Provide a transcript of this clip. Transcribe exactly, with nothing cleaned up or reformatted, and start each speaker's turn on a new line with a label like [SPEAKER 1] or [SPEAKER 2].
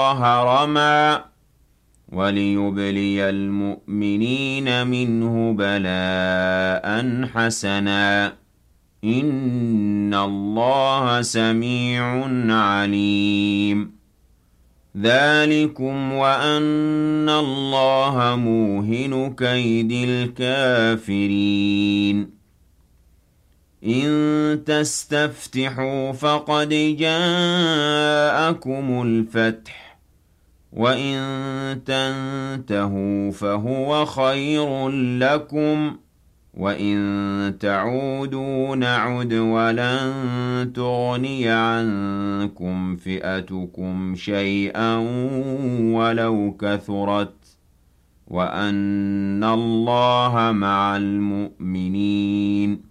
[SPEAKER 1] رمى وليبلي المؤمنين منه بلاء حسنا إن الله سميع عليم ذلكم وأن الله موهن كيد الكافرين إن تستفتحوا فقد جاءكم الفتح وإن تنتهوا فهو خير لكم وَإِن تَعُودُوا نَعُدْ وَلَن تُغْنِيَ عَنكُمْ فِئَتُكُمْ شَيْئًا وَلَوْ كَثُرَتْ وَأَنَّ اللَّهَ مَعَ الْمُؤْمِنِينَ